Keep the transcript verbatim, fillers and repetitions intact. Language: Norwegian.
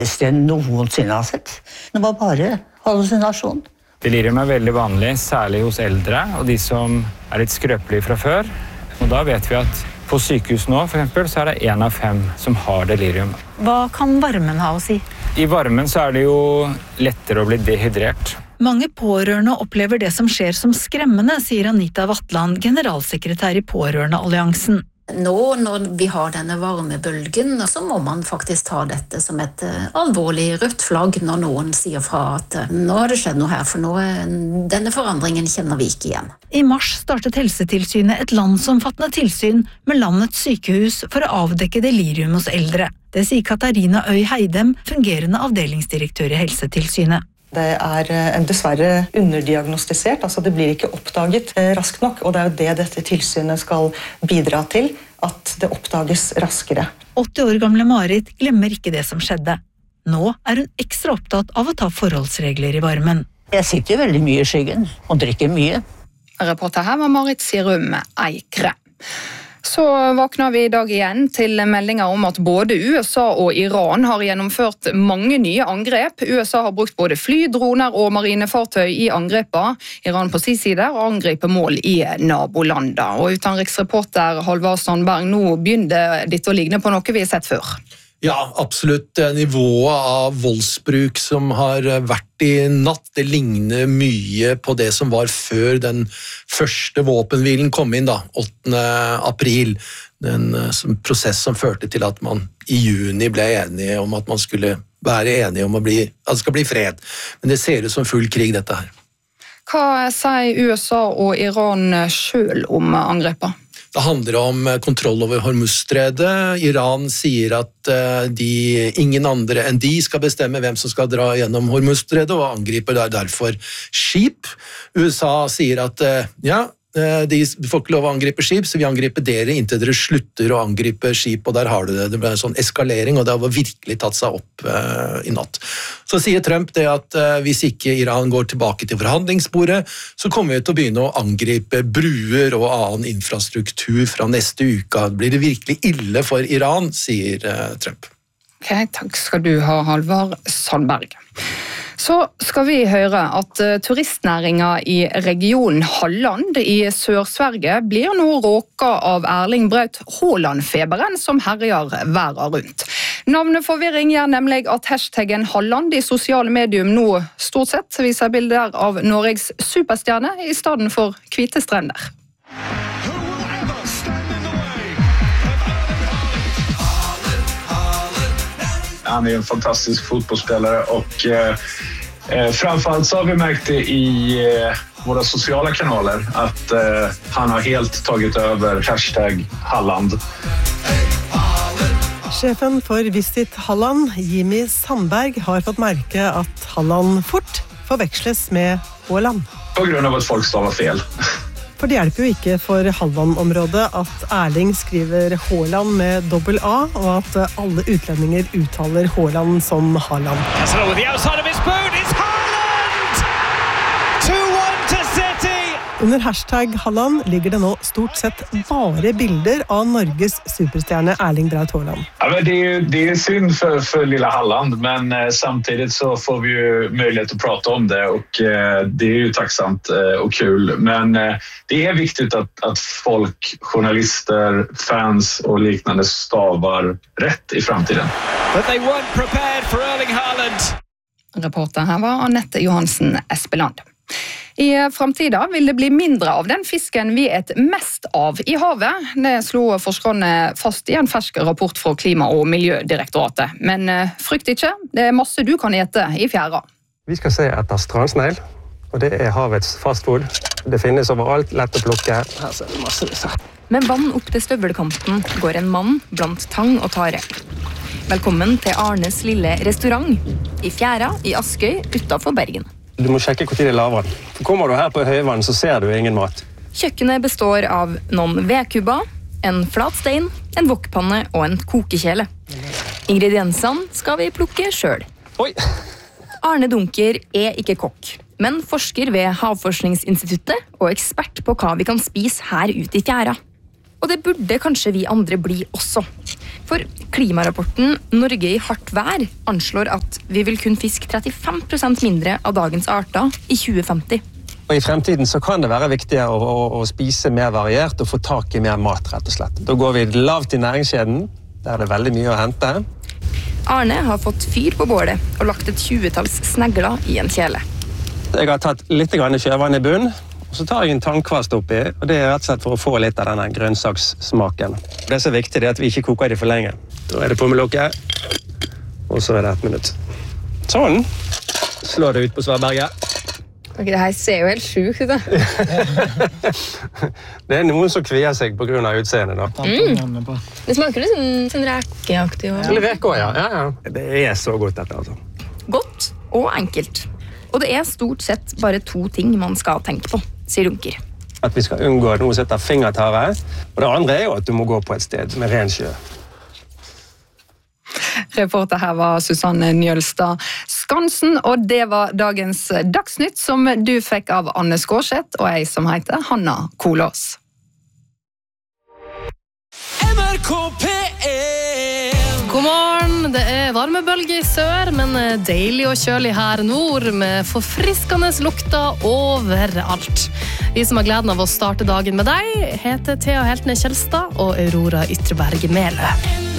Det jeg noensinne har sett. Det var bare hallusinasjon. Delirium er veldig vanlig, særlig hos eldre og de som er litt skrøpelige fra før. Og da vet vi at på sykehus nå, for eksempel, så er det en av fem som har delirium. Hva kan varmen ha å si? I varmen så er det jo lettere å bli dehydrert. Mange pårørende opplever det som skjer som skremmende, sier Anita Vatland, generalsekretær i Pårørendealliansen. Nå når vi har denne varmebølgen, så må man faktisk ta dette som et alvorlig rødt flagg når noen sier fra at nå har det skjedd noe her, for nå, denne forandringen kjenner vi ikke igjen. I mars startet Helsetilsynet et landsomfattende tilsyn med landets sykehus for å avdekke delirium hos eldre. Det sier Katarina Øy Heidem, fungerende avdelingsdirektør i Helsetilsynet. Det er dessverre underdiagnostisert, altså det blir ikke oppdaget raskt nok, og det er jo det dette tilsynet skal bidra til, at det oppdages raskere. åtti år gamle Marit glemmer ikke det som skjedde. Nå er hun ekstra opptatt av å ta forholdsregler i varmen. Jeg sitter veldig mye i skyggen og drikker mye. Reporter her var Marit Sirum Eikre. Så våkner vi i dag igjen til meldinger om at både U S A og Iran har gjennomført mange nye angrep. U S A har brukt både fly, droner og marinefartøy i angrepa. Iran på sin side angriper mål i nabolanda. Og utenriksreporter Halvard Sandberg, nå begynner dette å ligne på noe vi har sett før. Ja, absolutt. Nivået av voldsbruk som har vært i natt, det ligner mye på det som var før den første våpenhvilen kom inn, da, åttende april. Den prosess som førte til at man i juni ble enige om at man skulle være enige om å bli, at det skal bli fred. Men det ser ut som full krig, dette her. Hva sier U S A og Iran selv om angrepa? Det handler om kontroll over Hormuzstredet. Iran sier at de, ingen andre enn de skal bestemme hvem som skal dra gjennom Hormuzstredet, og angriper der derfor skip. U S A sier at ja, de får ikke lov å angripe skip, så vi angriper dere inntil dere slutter å angripe skip, og der har du det. Det ble en sånn eskalering, og det har virkelig tatt seg opp uh, i natt. Så sier Trump det at uh, hvis ikke Iran går tilbake til forhandlingsbordet, så kommer vi til å begynne å angripe bruer og annen infrastruktur fra neste uke. Blir det virkelig ille for Iran, sier uh, Trump. Ok, takk skal du ha, Halvard Sandberg. Så skal vi høre at turistnæringen i regionen Halland i Sør-Sverige blir nå råket av Erling Braut Haaland-feberen som herjer verden rundt. Navneforvirring gjør nemlig at hashtaggen Halland i sosiale medium nå stort sett viser bilder av Norges superstjerne i stedet for hvite strender. Han är en fantastisk fotbollsspelare och eh, framförallt så har vi märkt det i eh, våra sociala kanaler att eh, han har helt tagit över hashtag Halland. Sjefen for Visit Halland, Jimmy Sandberg, har fått merke at Halland fort forveksles med Haaland. På grund av at folk stavar fel. For det hjelper jo ikke for Halland-området at Erling skriver Haaland med dobbel A, og at alle utlendinger uttaler Haaland som Haaland. Under hashtag Halland ligger det nå stort sett bare bilder av Norges superstjerne Erling Braut Haaland. Ja, men det, är, det är synd för, för lilla Halland, men eh, samtidigt så får vi ju möjlighet att prata om det och eh, det är ju tacksamt eh, och kul. Men eh, det är viktigt att, att folk, journalister, fans och liknande stavar rätt i framtiden. But they weren't prepared for Erling Haaland. Reporter her var Annette Johansen Espeland. I framtida vil det bli mindre av den fisken vi et mest av i havet. Det slo forskerne fast i en fersk rapport fra Klima- og Miljødirektoratet. Men frykt ikke, det er masse du kan ete i fjæra. Vi skal se etter strandsneil, og det er havets fastfôr. Det finnes overalt, lett å plukke. Her ser vi masse disse. Med vann opp til støvelkanten går en mann blant tang og tare. Velkommen til Arnes lille restaurant i fjæra i Askøy utenfor Bergen. Du må sjekke hvor tid det er lavvann. For kommer du her på høyvann, så ser du ingen mat. Kjøkkenet består av noen vedkubber, en flat stein, en wokpanne og en kokekjele. Ingrediensene skal vi plukke selv. Oi! Arne Dunker er ikke kokk, men forsker ved Havforskningsinstituttet og ekspert på hva vi kan spise her ute i fjæra. Og det burde kanskje vi andre bli også. For klimarapporten Norge i hardt vær anslår at vi vil kunne fiske trettifem prosent mindre av dagens arter i tjue femti. Og I fremtiden så kan det være viktigere å, å, å spise mer variert og få tak i mer mat, rett og slett. Da går vi lavt i næringskjeden, der er det veldig mye å hente. Arne har fått fyr på bålet og lagt et tjuetalls snegler i en kjele. Jeg har tatt litt grann sjøvann i bunn, og så tar jeg en tannkvast oppi, og det er rett og slett for å få litt av denne grønnsakssmaken. Det som er viktig er at vi ikke koker det for lenge. Da er det på med lokket, og så er det et minutt. Sånn. Slå det ut på Svaberget. Ok, det her ser jo helt sjukt ut, da. Det er noen som kvier seg på grunn av utseendet, da. Mm. Det smaker litt sånn, sånn rekeaktig. Og... Eller reke også, ja. ja, ja. Det er så godt dette, altså. Godt og enkelt. Og det er stort sett bare to ting man skal tenke på, sier Runker. At vi skal unngå at noen setter fingertare, og det andre er jo at du må gå på et sted med ren sjø. Reporter her var Susanne Njølstad Skansen, og det var dagens Dagsnytt som du fikk av Anne Skårseth og jeg som heter Hanna Kolås. N R K P en. God morgen, det er varmebølge i sør, men deilig og kjølig her nord, med forfriskende lukter overalt. Vi som har gleden av å starte dagen med deg, heter Thea Heltene Kjelstad og Aurora Ytreberg Melø.